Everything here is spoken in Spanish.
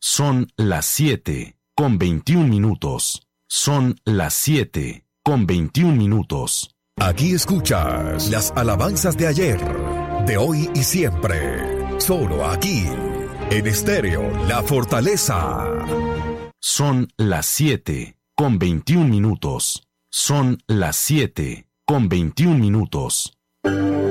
Son las 7:21. Son las 7:21. Aquí escuchas las alabanzas de ayer, de hoy y siempre. Solo aquí, en Estéreo La Fortaleza. Son las 7:21. Son las 7:21.